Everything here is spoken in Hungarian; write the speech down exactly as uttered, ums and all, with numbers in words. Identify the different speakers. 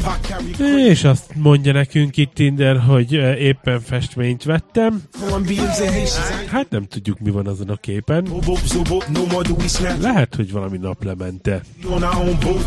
Speaker 1: És azt mondja nekünk itt Tinder, hogy éppen festményt vettem. Hát nem tudjuk, mi van azon a képen. Lehet, hogy valami naplemente.